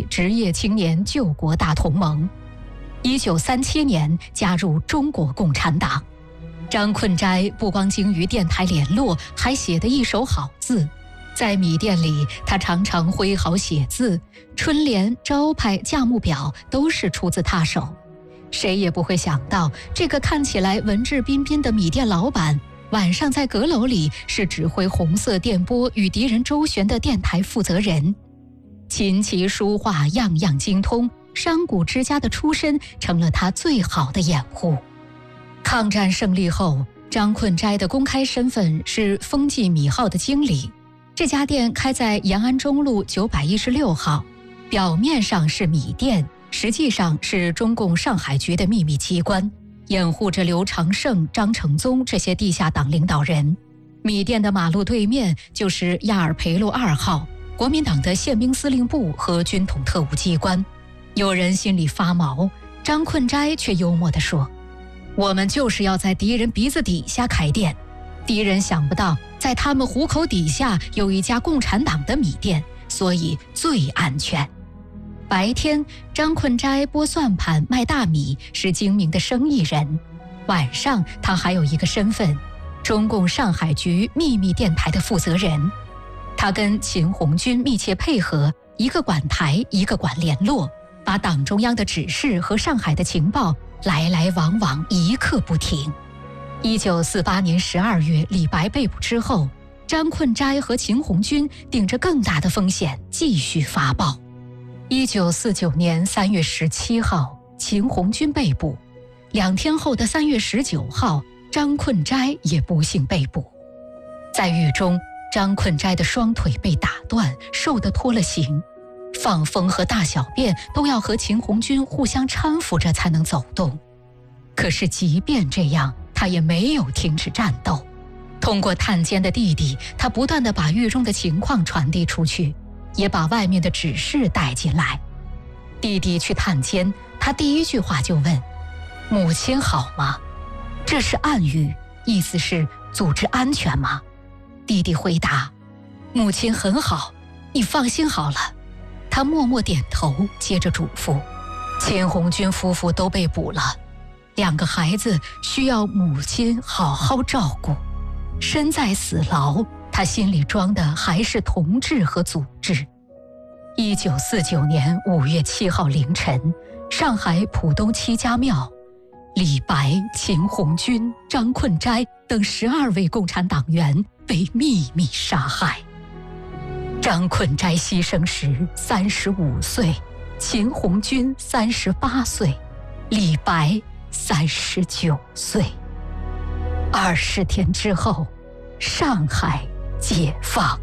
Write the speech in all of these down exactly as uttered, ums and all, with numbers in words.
职业青年救国大同盟。一九三七年加入中国共产党。张困斋不光精于电台联络，还写得一手好字。在米店里，他常常挥毫写字，春联、招牌、价目表都是出自他手。谁也不会想到，这个看起来文质彬彬的米店老板，晚上在阁楼里是指挥红色电波与敌人周旋的电台负责人。琴棋书画样样精通，商贾之家的出身成了他最好的掩护。抗战胜利后，张困斋的公开身份是丰记米号的经理。这家店开在延安中路九百一十六号，表面上是米店，实际上是中共上海局的秘密机关，掩护着刘长胜、张承宗这些地下党领导人。米店的马路对面就是亚尔培路二号，国民党的宪兵司令部和军统特务机关。有人心里发毛，张困斋却幽默地说：我们就是要在敌人鼻子底下开店，敌人想不到在他们虎口底下有一家共产党的米店，所以最安全。白天，张困斋拨算盘卖大米，是精明的生意人。晚上，他还有一个身份，中共上海局秘密电台的负责人。他跟秦红军密切配合，一个管台，一个管联络，把党中央的指示和上海的情报来来往往，一刻不停。一九四八年十二月，李白被捕之后，张困斋和秦红军顶着更大的风险继续发报。一九四九年三月十七号，秦红军被捕。两天后的三月十九号，张困斋也不幸被捕。在狱中，张困斋的双腿被打断，瘦得脱了形。放风和大小便都要和秦红军互相搀扶着才能走动。可是即便这样，他也没有停止战斗。通过探监的弟弟，他不断地把狱中的情况传递出去，也把外面的指示带进来。弟弟去探监，他第一句话就问：母亲好吗？这是暗语，意思是组织安全吗？弟弟回答：母亲很好，你放心好了。他默默点头，接着嘱咐：秦红军夫妇都被捕了，两个孩子需要母亲好好照顾。身在死牢，他心里装的还是同志和组织。一九四九年五月七号凌晨，上海浦东七家庙，李白、秦红军、张困斋等十二位共产党员被秘密杀害。张困斋牺牲时三十五岁，秦红军三十八岁，李白三十九岁。二十天之后，上海解放。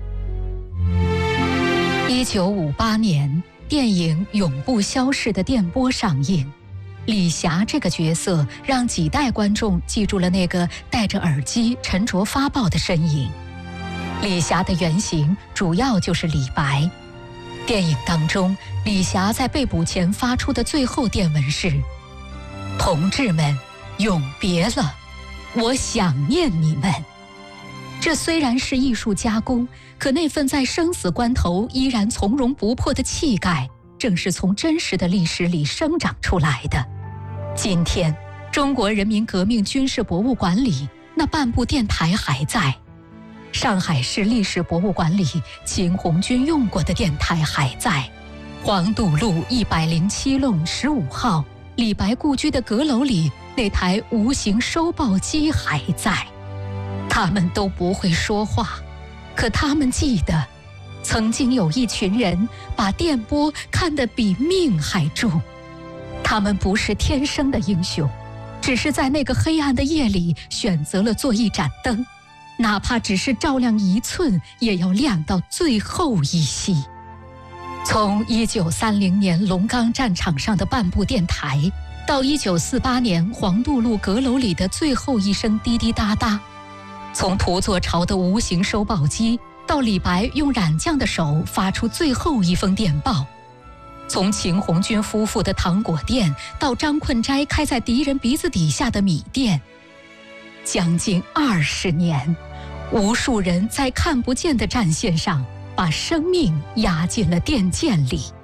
一九五八年，电影《永不消逝的电波》上映。李霞这个角色让几代观众记住了那个戴着耳机沉着发报的身影。李霞的原型主要就是李白。电影当中，李霞在被捕前发出的最后电文是：同志们，永别了，我想念你们。这虽然是艺术加工，可那份在生死关头依然从容不迫的气概，正是从真实的历史里生长出来的。今天，中国人民革命军事博物馆里那半部电台还在，上海市历史博物馆里秦红军用过的电台还在，黄渡路一百零七弄十五号李白故居的阁楼里那台无形收报机还在。他们都不会说话，可他们记得，曾经有一群人把电波看得比命还重。他们不是天生的英雄，只是在那个黑暗的夜里选择了做一盏灯，哪怕只是照亮一寸，也要亮到最后一息。从一九三零年龙岗战场上的半部电台，到一九四八年黄渡路阁楼里的最后一声滴滴答答，从土佐潮的无形收报机，到李白用染匠的手发出最后一封电报，从秦红军夫妇的糖果店，到张困斋开在敌人鼻子底下的米店，将近二十年，无数人在看不见的战线上，把生命压进了电剑里。